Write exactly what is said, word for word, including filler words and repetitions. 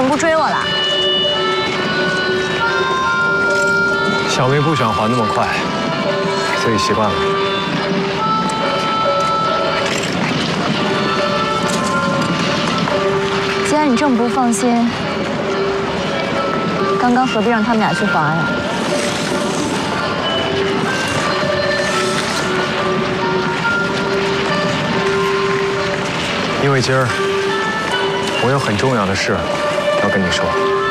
什么不追我了？ 小梅不想还那么快，所以习惯了。 既然你这么不放心，刚刚何必让他们俩去还呀？ 因为今儿我有很重要的事要跟你说。